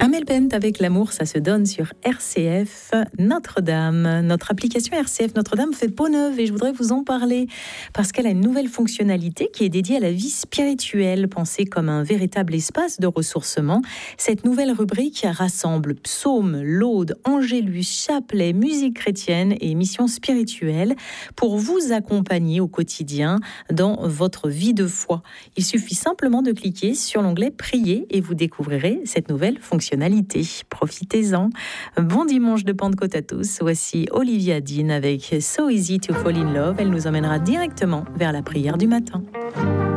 Amel Bent avec l'amour, ça se donne sur RCF Notre-Dame. Notre application RCF Notre-Dame fait peau neuve et je voudrais vous en parler parce qu'elle a une nouvelle fonctionnalité qui est dédiée à la vie spirituelle, pensée comme un véritable espace de ressourcement. Cette nouvelle rubrique rassemble psaumes, laudes, angélus, chapelets, musique chrétienne et missions spirituelles pour vous accompagner au quotidien dans votre vie de foi. Il suffit simplement de cliquer sur l'onglet Prier et vous découvrirez cette nouvelle fonctionnalité. Profitez-en. Bon dimanche de Pentecôte à tous. Voici Olivia Dean avec So Easy to Fall in Love. Elle nous emmènera directement vers la prière du matin.